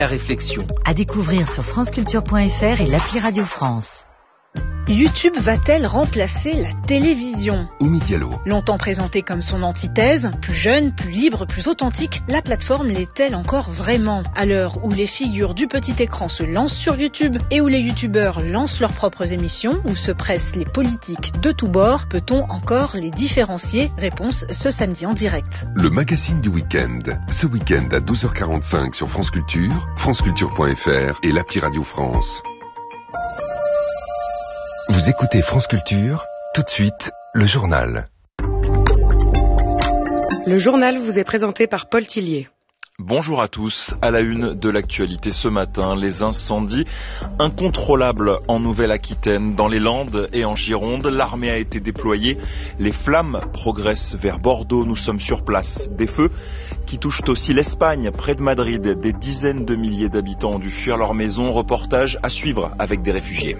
La réflexion. À découvrir sur franceculture.fr et l'appli Radio France. YouTube va-t-elle remplacer la télévision ? Oumi Diallo. Longtemps présentée comme son antithèse, plus jeune, plus libre, plus authentique, la plateforme l'est-elle encore vraiment ? À l'heure où les figures du petit écran se lancent sur YouTube et où les youtubeurs lancent leurs propres émissions, où se pressent les politiques de tous bords, peut-on encore les différencier ? Réponse ce samedi en direct. Le magazine du week-end. Ce week-end à 12h45 sur France Culture, franceculture.fr et l'appli Radio France. Vous écoutez France Culture, tout de suite, le journal. Le journal vous est présenté par Paul Tillier. Bonjour à tous. À la une de l'actualité ce matin, les incendies incontrôlables en Nouvelle-Aquitaine, dans les Landes et en Gironde. L'armée a été déployée. Les flammes progressent vers Bordeaux. Nous sommes sur place. Des feux qui touchent aussi l'Espagne, près de Madrid. Des dizaines de milliers d'habitants ont dû fuir leur maison. Reportage à suivre avec des réfugiés.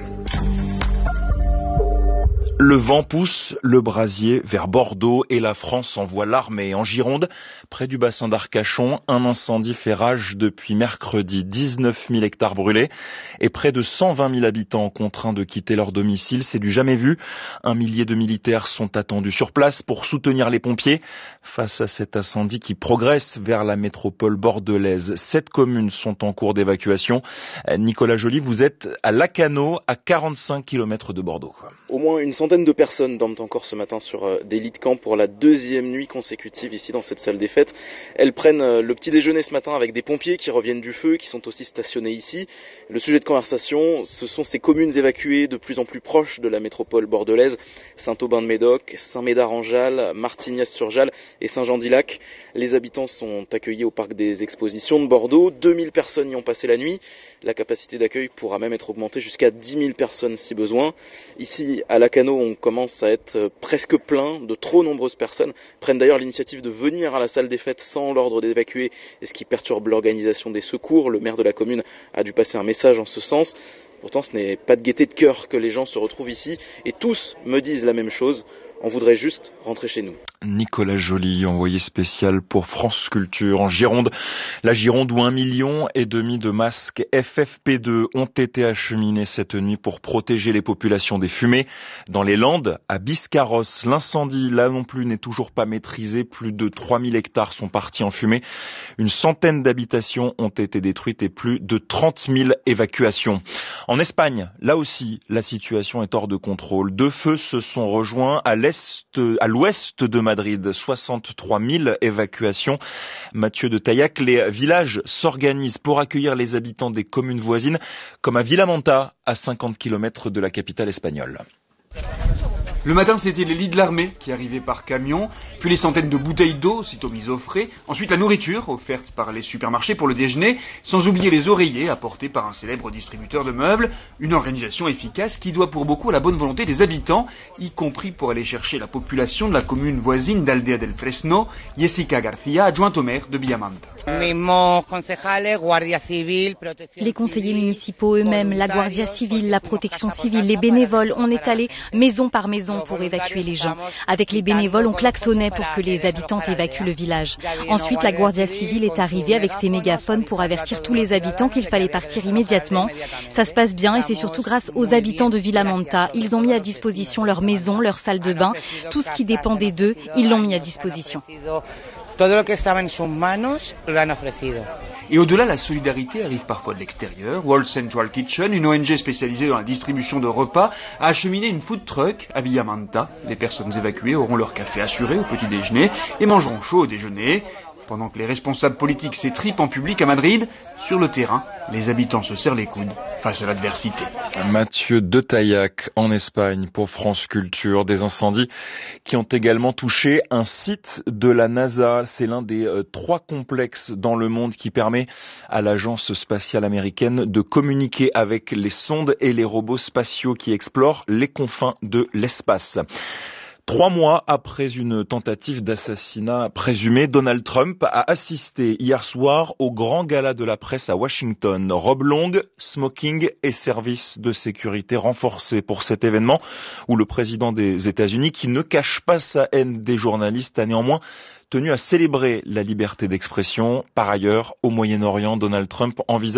Le vent pousse le brasier vers Bordeaux et la France envoie l'armée. En Gironde, près du bassin d'Arcachon, un incendie fait rage depuis mercredi. 19 000 hectares brûlés et près de 120 000 habitants contraints de quitter leur domicile. C'est du jamais vu. 1 millier de militaires sont attendus sur place pour soutenir les pompiers face à cet incendie qui progresse vers la métropole bordelaise. 7 communes sont en cours d'évacuation. Nicolas Joly, vous êtes à Lacanau, à 45 km de Bordeaux. Au moins une centaine de personnes dorment encore ce matin sur des lits de camp pour la deuxième nuit consécutive ici dans cette salle des fêtes. Elles prennent le petit déjeuner ce matin avec des pompiers qui reviennent du feu, qui sont aussi stationnés ici. Le sujet de conversation, ce sont ces communes évacuées de plus en plus proches de la métropole bordelaise. Saint-Aubin-de-Médoc, Saint-Médard-en-Jalles, Martignas-sur-Jalles et Saint-Jean-d'Illac. Les habitants sont accueillis au parc des expositions de Bordeaux. 2000 personnes y ont passé la nuit. La capacité d'accueil pourra même être augmentée jusqu'à 10 000 personnes si besoin. Ici, à Lacanau, on commence à être presque plein. De trop nombreuses personnes prennent d'ailleurs l'initiative de venir à la salle des fêtes sans l'ordre d'évacuer, et ce qui perturbe l'organisation des secours. Le maire de la commune a dû passer un message en ce sens. Pourtant, ce n'est pas de gaieté de cœur que les gens se retrouvent ici, et tous me disent la même chose. On voudrait juste rentrer chez nous. Nicolas Joly, envoyé spécial pour France Culture en Gironde. La Gironde où 1,5 million de masques FFP2 ont été acheminés cette nuit pour protéger les populations des fumées. Dans les Landes, à Biscarrosse, l'incendie, là non plus, n'est toujours pas maîtrisé. Plus de 3000 hectares sont partis en fumée. Une centaine d'habitations ont été détruites et plus de 30 000 évacuations. En Espagne, là aussi, la situation est hors de contrôle. 2 feux se sont rejoints à l'ouest de Madrid, 63 000 évacuations. Mathieu de Taillac, les villages s'organisent pour accueillir les habitants des communes voisines, comme à Villamonta, à 50 km de la capitale espagnole. Le matin, c'était les lits de l'armée qui arrivaient par camion, puis les centaines de bouteilles d'eau, aussitôt mises au frais, ensuite la nourriture offerte par les supermarchés pour le déjeuner, sans oublier les oreillers apportés par un célèbre distributeur de meubles, une organisation efficace qui doit pour beaucoup à la bonne volonté des habitants, y compris pour aller chercher la population de la commune voisine d'Aldea del Fresno, Jessica Garcia, adjointe au maire de Villamanta. Les conseillers municipaux eux-mêmes, la Guardia Civile, la protection civile, les bénévoles, on est allé maison par maison pour évacuer les gens. Avec les bénévoles, on klaxonnait pour que les habitants évacuent le village. Ensuite, la Guardia Civile est arrivée avec ses mégaphones pour avertir tous les habitants qu'il fallait partir immédiatement. Ça se passe bien et c'est surtout grâce aux habitants de Villamonta. Ils ont mis à disposition leur maison, leur salle de bain, tout ce qui dépendait d'eux, ils l'ont mis à disposition. Et au-delà, la solidarité arrive parfois de l'extérieur. World Central Kitchen, une ONG spécialisée dans la distribution de repas, a acheminé une food truck à Villamanta. Les personnes évacuées auront leur café assuré au petit déjeuner et mangeront chaud au déjeuner. Pendant que les responsables politiques s'étripent en public à Madrid, sur le terrain, les habitants se serrent les coudes face à l'adversité. Mathieu de Taillac en Espagne pour France Culture. Des incendies qui ont également touché un site de la NASA. C'est l'un des 3 complexes dans le monde qui permet à l'agence spatiale américaine de communiquer avec les sondes et les robots spatiaux qui explorent les confins de l'espace. 3 mois après une tentative d'assassinat présumée, Donald Trump a assisté hier soir au grand gala de la presse à Washington. Robe longue, smoking et services de sécurité renforcés pour cet événement où le président des États-Unis, qui ne cache pas sa haine des journalistes, a néanmoins tenu à célébrer la liberté d'expression. Par ailleurs, au Moyen-Orient, Donald Trump envisage